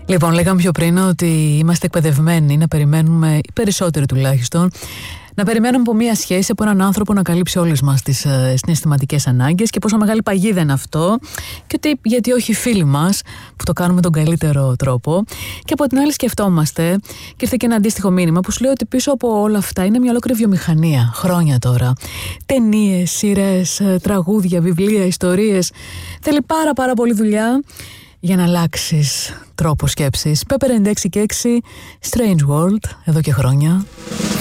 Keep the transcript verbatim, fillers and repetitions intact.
Λοιπόν, λέγαμε πιο πριν ότι είμαστε εκπαιδευμένοι να περιμένουμε, οι περισσότεροι τουλάχιστον, να περιμένουμε από μία σχέση, από έναν άνθρωπο να καλύψει όλες μας τις ε, συναισθηματικές ανάγκες και πόσο μεγάλη παγίδα είναι αυτό, και ότι γιατί όχι οι φίλοι μας που το κάνουμε τον καλύτερο τρόπο. Και από την άλλη σκεφτόμαστε, και ήρθε και ένα αντίστοιχο μήνυμα που σου λέει ότι πίσω από όλα αυτά είναι μια ολόκληρη βιομηχανία, χρόνια τώρα. Ταινίες, σειρές, τραγούδια, βιβλία, ιστορίες. Θέλει πάρα πάρα πολύ δουλειά για να αλλάξεις τρόπο σκέψης. Pepper ενενήντα έξι και έξι, Strange World, εδώ και χρόνια.